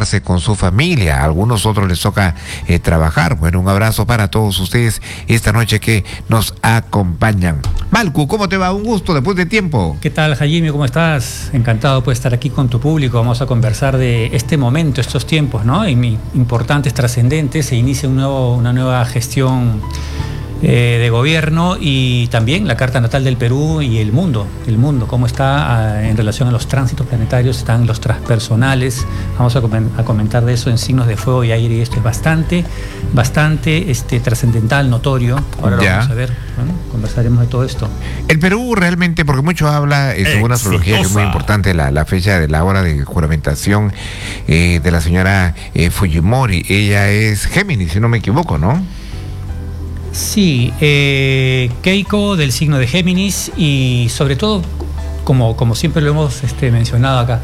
reencontrarse con su familia. A algunos otros les toca trabajar. Bueno, un abrazo para todos ustedes esta noche que nos acompañan. Malcu, ¿cómo te va? Un gusto después de tiempo. ¿Qué tal, Jaime? ¿Cómo estás? Encantado de estar aquí con tu público. Vamos a conversar de este momento, estos tiempos, ¿no? Importantes, trascendentes. Se inicia una nueva gestión de gobierno, y también la carta natal del Perú y el mundo, cómo está en relación a los tránsitos planetarios, están los transpersonales. Vamos a comentar de eso en Signos de Fuego y Aire, y esto es bastante trascendental, notorio. Ahora lo vamos a ver, bueno, conversaremos de todo esto. El Perú realmente, porque mucho habla, según la astrología, que es muy importante la fecha de la hora de juramentación de la señora Fujimori. Ella es Géminis, si no me equivoco, ¿no? Sí, Keiko del signo de Géminis, y sobre todo, como siempre lo hemos mencionado acá,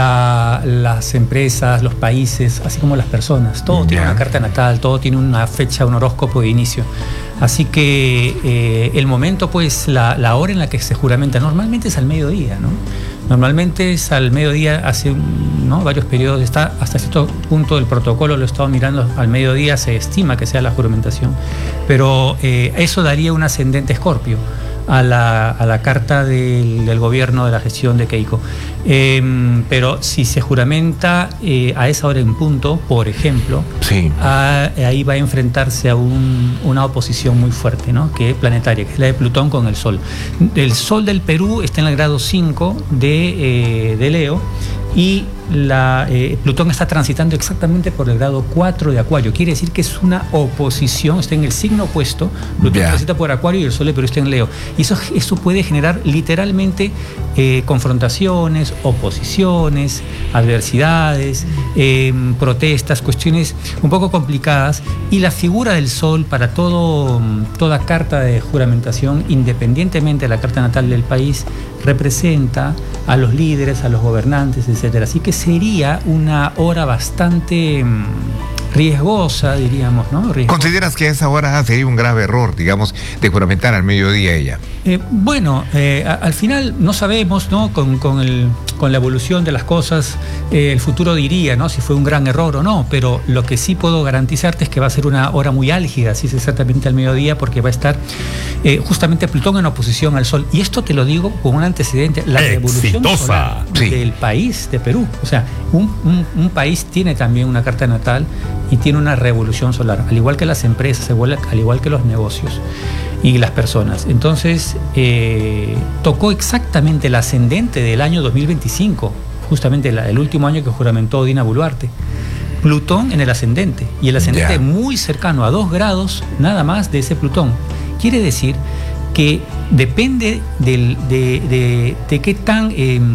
las empresas, los países, así como las personas, todo tiene una carta natal, todo tiene una fecha, un horóscopo de inicio. Así que el momento, pues, la hora en la que se juramenta, normalmente es al mediodía, ¿no? Normalmente es al mediodía, hace varios periodos, está hasta cierto punto del protocolo, lo he estado mirando, al mediodía se estima que sea la juramentación, pero eso daría un ascendente Escorpio a la carta del gobierno de la gestión de Keiko. Pero si se juramenta a esa hora en punto, por ejemplo, sí, ahí va a enfrentarse a una oposición muy fuerte, ¿no? Que es planetaria, que es la de Plutón con el Sol. El Sol del Perú está en el grado 5 de Leo, y Plutón está transitando exactamente por el grado 4 de Acuario. Quiere decir que es una oposición, está en el signo opuesto. Plutón transita por Acuario y el Sol de Perú está en Leo. Y eso puede generar literalmente confrontaciones, oposiciones, adversidades, protestas, cuestiones un poco complicadas. Y la figura del Sol para toda carta de juramentación, independientemente de la carta natal del país, representa a los líderes, a los gobernantes, etcétera. Así que sería una hora bastante riesgosa, diríamos, ¿no? Riesgosa. ¿Consideras que a esa hora sería un grave error, digamos, de juramentar al mediodía ella? Al final no sabemos, ¿no? Con la evolución de las cosas, el futuro diría, ¿no? Si fue un gran error o no, pero lo que sí puedo garantizarte es que va a ser una hora muy álgida, si es exactamente al mediodía, porque va a estar justamente Plutón en oposición al Sol. Y esto te lo digo con un antecedente, la revolución solar del país, de Perú. O sea, un país tiene también una carta natal y tiene una revolución solar, al igual que las empresas, al igual que los negocios y las personas. Entonces, tocó exactamente el ascendente del año 2025, justamente el último año que juramentó Dina Boluarte. Plutón en el ascendente, y el ascendente muy cercano, a 2 grados nada más de ese Plutón. Quiere decir que depende de qué tan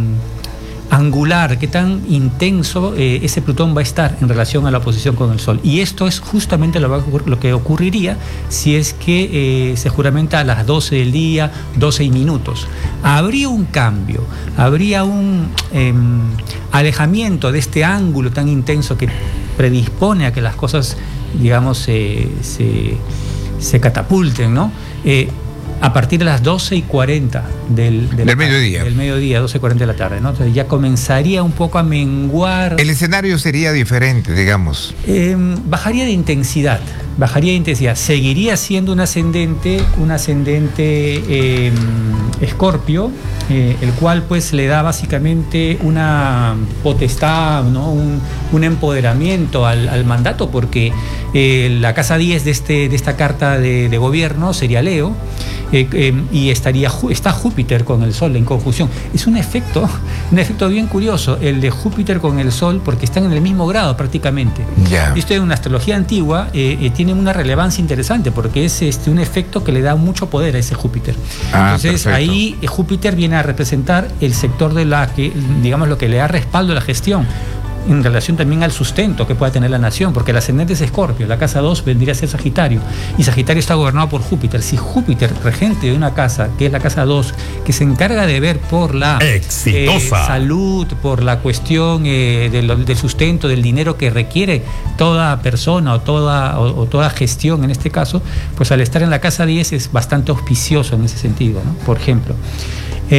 angular, qué tan intenso ese Plutón va a estar en relación a la oposición con el Sol. Y esto es justamente lo que ocurriría si es que se juramenta a las 12 del día, 12 minutos. Habría un cambio, habría un alejamiento de este ángulo tan intenso que predispone a que las cosas, digamos, se catapulten, ¿no? A partir de las 12:40 del mediodía. Del mediodía, 12:40 de la tarde, ¿no? Entonces ya comenzaría un poco a menguar. El escenario sería diferente, digamos. Bajaría de intensidad. Seguiría siendo un ascendente Escorpio, el cual pues le da básicamente una potestad, ¿no? un empoderamiento al mandato, porque la casa 10 de esta carta de gobierno sería Leo, y está Júpiter con el Sol en conjunción. Es un efecto bien curioso el de Júpiter con el Sol, porque están en el mismo grado prácticamente. Esto en una astrología antigua tiene una relevancia interesante, porque es un efecto que le da mucho poder a ese Júpiter. Entonces perfecto. Ahí Júpiter viene a representar el sector digamos, lo que le da respaldo a la gestión, en relación también al sustento que pueda tener la nación, porque el ascendente es Escorpio, la casa 2 vendría a ser Sagitario, y Sagitario está gobernado por Júpiter. Si Júpiter, regente de una casa, que es la casa 2, que se encarga de ver por la salud, por la cuestión del sustento, del dinero que requiere toda persona o toda gestión en este caso, pues al estar en la casa 10 es bastante auspicioso en ese sentido, ¿no? Por ejemplo.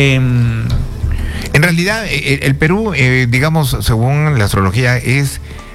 En realidad, el Perú, digamos, según la astrología, es